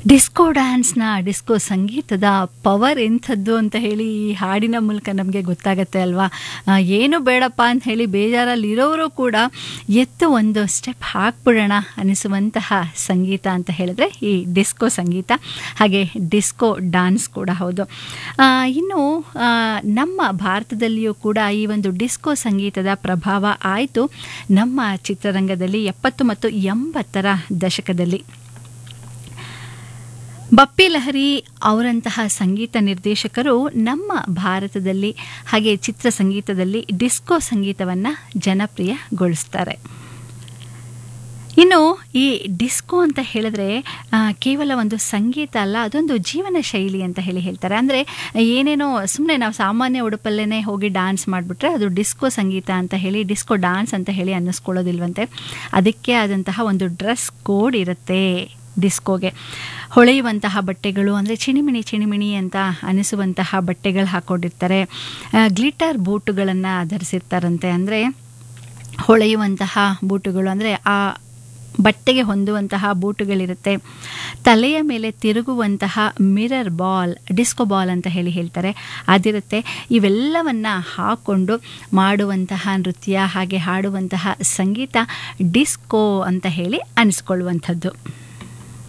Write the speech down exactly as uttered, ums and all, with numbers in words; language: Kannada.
ಡಿಸ್ಕೋ ಡ್ಯಾನ್ಸ್ನ ಡಿಸ್ಕೋ ಸಂಗೀತದ ಪವರ್ ಎಂಥದ್ದು ಅಂತ ಹೇಳಿ ಈ ಹಾಡಿನ ಮೂಲಕ ನಮಗೆ ಗೊತ್ತಾಗತ್ತೆ ಅಲ್ವಾ. ಆ, ಏನು ಬೇಡಪ್ಪ ಅಂತ ಹೇಳಿ ಬೇಜಾರಲ್ಲಿರೋರು ಕೂಡ ಎತ್ತು ಒಂದು ಸ್ಟೆಪ್ ಹಾಕ್ಬಿಡೋಣ ಅನಿಸುವಂತಹ ಸಂಗೀತ ಅಂತ ಹೇಳಿದ್ರೆ ಈ ಡಿಸ್ಕೋ ಸಂಗೀತ, ಹಾಗೆ ಡಿಸ್ಕೋ ಡ್ಯಾನ್ಸ್ ಕೂಡ ಹೌದು. ಆ, ಇನ್ನು ಆ, ನಮ್ಮ ಭಾರತದಲ್ಲಿಯೂ ಕೂಡ ಈ ಒಂದು ಡಿಸ್ಕೋ ಸಂಗೀತದ ಪ್ರಭಾವ ಆಯಿತು ನಮ್ಮ ಚಿತ್ರರಂಗದಲ್ಲಿ ಎಪ್ಪತ್ತು ಮತ್ತು ಎಂಬತ್ತರ ದಶಕದಲ್ಲಿ. ಬಪ್ಪಿ ಲಹರಿ ಅವರಂತಹ ಸಂಗೀತ ನಿರ್ದೇಶಕರು ನಮ್ಮ ಭಾರತದಲ್ಲಿ ಹಾಗೆ ಚಿತ್ರ ಸಂಗೀತದಲ್ಲಿ ಡಿಸ್ಕೋ ಸಂಗೀತವನ್ನು ಜನಪ್ರಿಯಗೊಳಿಸ್ತಾರೆ. ಇನ್ನು ಈ ಡಿಸ್ಕೋ ಅಂತ ಹೇಳಿದ್ರೆ ಆ, ಕೇವಲ ಒಂದು ಸಂಗೀತ ಅಲ್ಲ, ಅದೊಂದು ಜೀವನ ಶೈಲಿ ಅಂತ ಹೇಳಿ ಹೇಳ್ತಾರೆ. ಅಂದರೆ ಏನೇನೋ ಸುಮ್ಮನೆ ನಾವು ಸಾಮಾನ್ಯ ಉಡುಪಲ್ಲೇ ಹೋಗಿ ಡ್ಯಾನ್ಸ್ ಮಾಡಿಬಿಟ್ರೆ ಅದು ಡಿಸ್ಕೋ ಸಂಗೀತ ಅಂತ ಹೇಳಿ, ಡಿಸ್ಕೋ ಡ್ಯಾನ್ಸ್ ಅಂತ ಹೇಳಿ ಅನ್ನಿಸ್ಕೊಳ್ಳೋದಿಲ್ವಂತೆ. ಅದಕ್ಕೆ ಆದಂತಹ ಒಂದು ಡ್ರೆಸ್ ಕೋಡ್ ಇರುತ್ತೆ ಡಿಸ್ಕೋಗೆ. ಹೊಳೆಯುವಂತಹ ಬಟ್ಟೆಗಳು ಅಂದರೆ ಚಿಣಿಮಿಣಿ ಚಿಣಿಮಿಣಿ ಅಂತ ಅನಿಸುವಂತಹ ಬಟ್ಟೆಗಳು ಹಾಕ್ಕೊಂಡಿರ್ತಾರೆ. ಗ್ಲಿಟರ್ ಬೂಟುಗಳನ್ನು ಧರಿಸಿರ್ತಾರಂತೆ, ಅಂದರೆ ಹೊಳೆಯುವಂತಹ ಬೂಟುಗಳು, ಅಂದರೆ ಆ ಬಟ್ಟೆಗೆ ಹೊಂದುವಂತಹ ಬೂಟುಗಳಿರುತ್ತೆ. ತಲೆಯ ಮೇಲೆ ತಿರುಗುವಂತಹ ಮಿರರ್ ಬಾಲ್, ಡಿಸ್ಕೋ ಬಾಲ್ ಅಂತ ಹೇಳಿ ಹೇಳ್ತಾರೆ, ಅದಿರುತ್ತೆ. ಇವೆಲ್ಲವನ್ನು ಹಾಕ್ಕೊಂಡು ಮಾಡುವಂತಹ ನೃತ್ಯ ಹಾಗೆ ಹಾಡುವಂತಹ ಸಂಗೀತ ಡಿಸ್ಕೋ ಅಂತ ಹೇಳಿ ಅನಿಸ್ಕೊಳ್ಳುವಂಥದ್ದು.